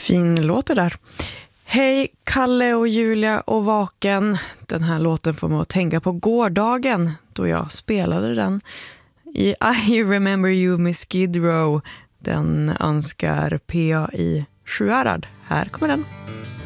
Fin låt det där. Hej Kalle och Julia och Vaken. Den här låten får mig att tänka på gårdagen då jag spelade den i I Remember You med Skid Row. Den önskar PA i Sjuhärad. Här kommer den.